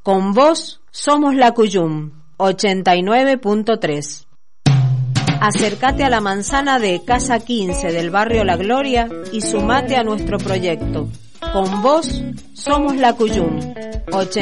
Con vos somos la Cuyum 89.3. Acércate a la manzana de Casa 15 del barrio La Gloria y sumate a nuestro proyecto. Con vos somos la Cuyum 89.3.